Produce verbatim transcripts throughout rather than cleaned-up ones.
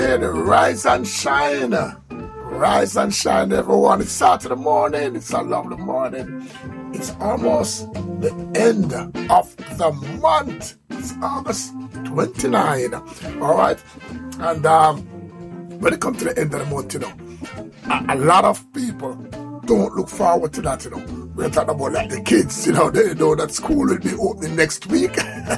Rise and shine. Rise and shine, everyone. It's Saturday morning. It's a lovely morning. It's almost the end of the month. It's August twenty-ninth. All right. And um, when it comes to the end of the month, you know, a, a lot of people don't look forward to that, you know. We're talking about like the kids, you know, they know that school will be opening next week.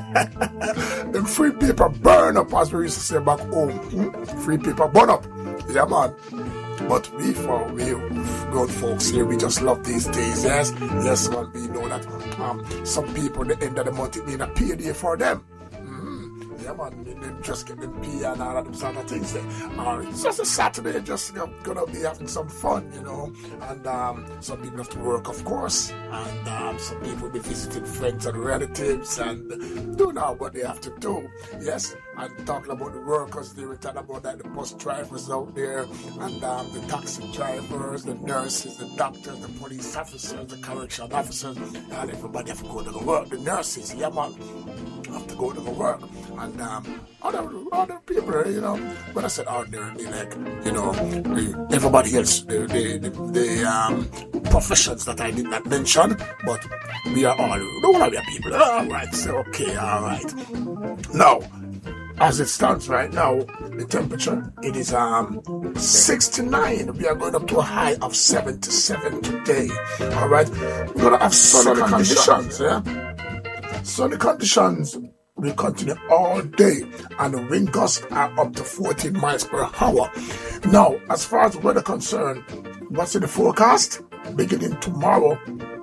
The free paper burn up, as we used to say back home. Hmm? Free paper burn up. Yeah, man. But we, for we good folks here, we just love these days, yes? Yes, man, we know that um, some people at the end of the month, it means a payday for them. Yeah, man, they just get them pee and all of them sort of things there. Uh, it's just a Saturday, just uh, gonna be having some fun, you know. And um, some people have to work, of course. And um, some people will be visiting friends and relatives and doing all what they have to do. Yes, and talking about the workers, they were talking about like the bus drivers out there, and um, the taxi drivers, the nurses, the doctors, the police officers, the correction officers, and everybody have to go to the work. The nurses, yeah, man, have to go to the work. And um, other, other people, you know, when I said ordinary, like, you know, everybody else, the, the, the, the um, professions that I did not mention, but we are all rural people. All right, so okay, all right. Now, as it stands right now, the temperature, it is um sixty-nine. We are going up to a high of seventy-seven today. All right, we're going to have sunny, sunny conditions, yeah? Sunny conditions will continue all day, and the wind gusts are up to fourteen miles per hour. Now, as far as weather concerned, what's in the forecast? Beginning tomorrow,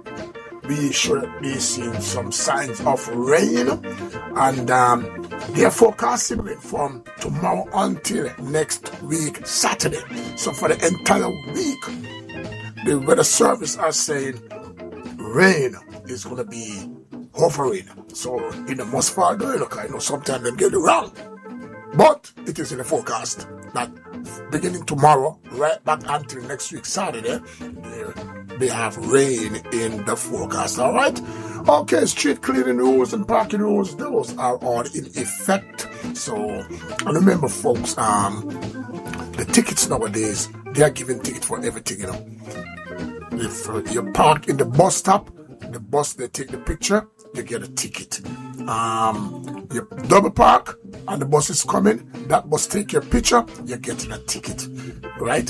we should be seeing some signs of rain, and um, they're forecasting it from tomorrow until next week, Saturday. So for the entire week, the weather service are saying rain is going to be hovering. So in the most far though, look, I know sometimes they get it wrong, but it is in the forecast that beginning tomorrow, right back until next week, Saturday, they, they have rain in the forecast. All right. Okay, street cleaning rules and parking rules, those are all in effect. So, and remember, folks, um, the tickets nowadays, they are giving tickets for everything, you know. If uh, you park in the bus stop, the bus, they take the picture, you get a ticket. Um, you double park and the bus is coming, that bus take your picture, you're getting a ticket, right?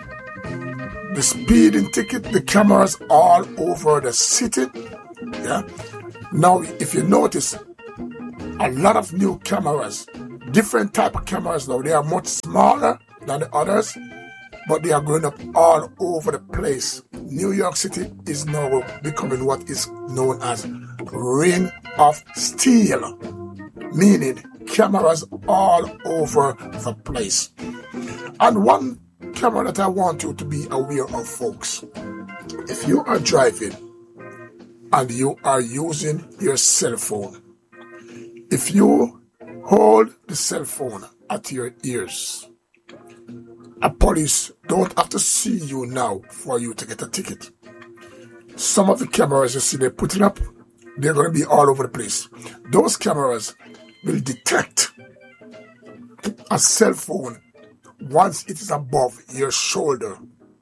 The speeding ticket, the cameras all over the city, yeah? Now, if you notice, a lot of new cameras, different type of cameras now, they are much smaller than the others, but they are going up all over the place. New York City is now becoming what is known as Ring of Steel, meaning cameras all over the place. And one camera that I want you to be aware of, folks, if you are driving and you are using your cell phone, if you hold the cell phone at your ears, a police don't have to see you now for you to get a ticket. Some of the cameras you see they're putting up, they're going to be all over the place. Those cameras will detect a cell phone once it is above your shoulder.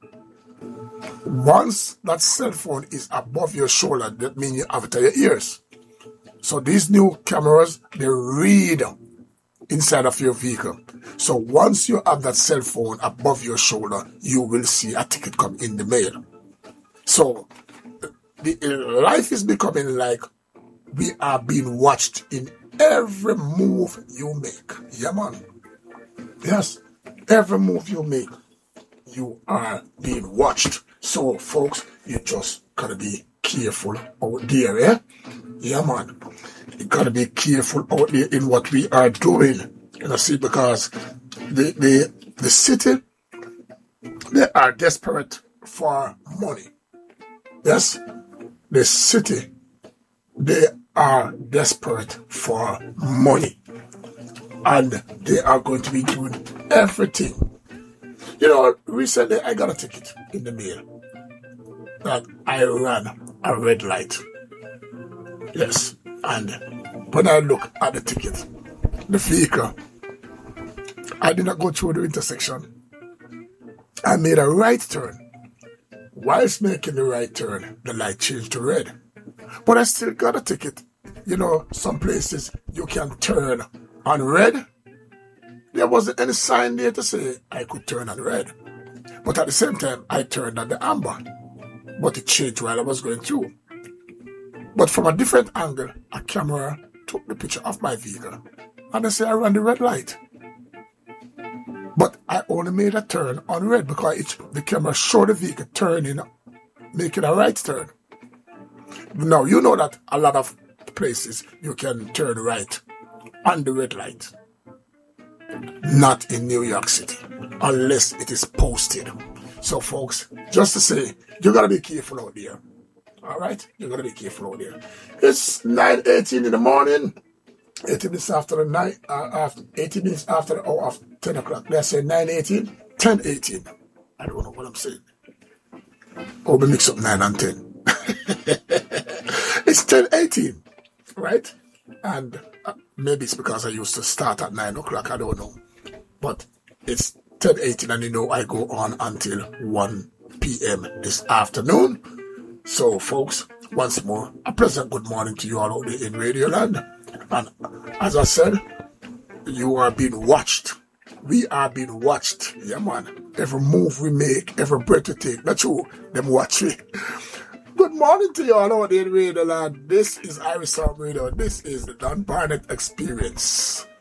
Once that cell phone is above your shoulder, that means you have it to your ears. So these new cameras, they read inside of your vehicle. So once you have that cell phone above your shoulder, you will see a ticket come in the mail. So the life is becoming like we are being watched in every move you make. Yeah, man. Yes, every move you make, you are being watched. So, folks, you just gotta be careful out there, eh? Yeah, man. You gotta be careful out there in what we are doing. You know, see, because the the the city, they are desperate for money. Yes, the city, they are desperate for money, and they are going to be doing everything. You know, recently I got a ticket in the mail that I ran a red light. Yes, and when I look at the ticket, the vehicle I did not go through the intersection. I made a right turn. Whilst making the right turn, the light changed to red. But I still got a ticket. You know, some places you can turn on red. There wasn't any sign there to say I could turn on red. But at the same time, I turned on the amber. But it changed while I was going through. But from a different angle, a camera took the picture of my vehicle. And they say I ran the red light. But I only made a turn on red because it, the camera showed the vehicle turning, making a right turn. Now, you know that a lot of places you can turn right on the red light. Not in New York City, unless it is posted. So, folks, just to say, you got to be careful out there. All right? You got to be careful out there. It's nine eighteen in the morning. eighteen minutes after the night, uh, after, eighteen minutes after the hour of ten o'clock. Let's say nine eighteen, ten eighteen. I don't know what I'm saying. Oh, we mix up nine and ten. It's ten eighteen, right? And uh, maybe it's because I used to start at nine o'clock. I don't know. But it's ten eighteen and you know I go on until one p.m. this afternoon. So, folks, once more, a pleasant good morning to you all out there in Radioland. And as I said, you are being watched. We are being watched. Yeah, man. Every move we make, every breath we take. That's true. Them watch me. Good morning to you all out there in Radioland. This is Irish Sound Radio. This is the Don Barnett Experience.